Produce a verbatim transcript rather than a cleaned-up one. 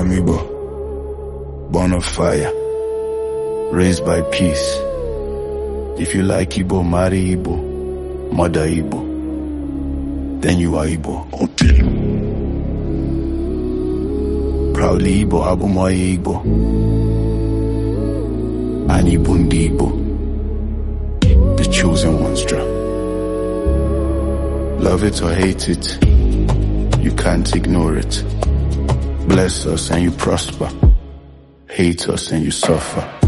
I'm Igbo, born of fire, raised by peace. If you like Igbo, marry Igbo, mother Igbo, then you are Igbo. Until proudly Igbo, Abumoye Igbo, and Igbo ndi Igbo, the chosen ones draw. Love it or hate it, you can't ignore it. Bless us and you prosper, hate us and you suffer.